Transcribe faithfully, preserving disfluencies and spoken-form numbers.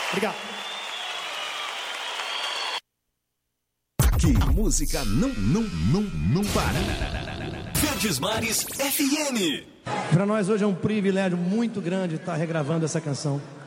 Obrigado. Aqui, música não, não, não, não para. Verdes Mares F M. Para nós hoje é um privilégio muito grande estar regravando essa canção.